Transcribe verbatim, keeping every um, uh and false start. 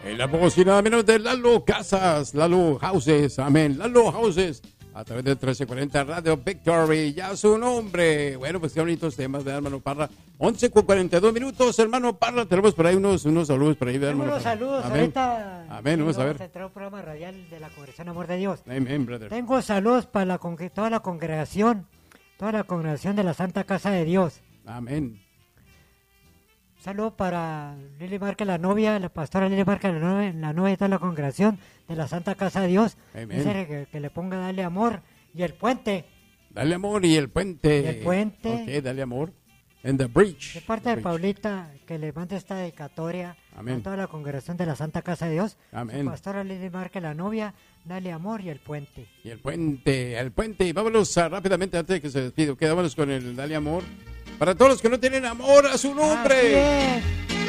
En la voz y nada menos de Lalo Casas, Lalo Houses, amén, Lalo Houses, a través de trece cuarenta Radio Victory, ya su nombre. Bueno, pues qué bonitos temas, ¿verdad, hermano Parra? once con cuarenta y dos minutos, hermano Parra, tenemos por ahí unos, unos saludos por ahí, ¿verdad, hermano Unos Parra? saludos, Amén. ahorita Amén, vamos a ver. a entrar a un programa radial de la Congregación Amor de Dios. Amén, brother. Tengo saludos para la, congre- toda la congregación, toda la congregación de la Santa Casa de Dios. Amén. Saludo para Lili Márquez, la novia, la pastora Lili Márquez, la novia, la novia de toda la congregación de la Santa Casa de Dios. Amén. Dice que, que le ponga Dale Amor y el puente. Dale amor y el puente. Y el puente. Ok, dale amor. En the bridge. De parte de Bridge. Paulita, que le mande esta dedicatoria Amén. a toda la congregación de la Santa Casa de Dios. Amén. Su pastora Lili Márquez, la novia, Dale Amor y el puente. Y el puente, el puente. Y vámonos a, rápidamente antes de que se despida. Quedámonos con el Dale amor. Para todos los que no tienen amor a su nombre. Así es.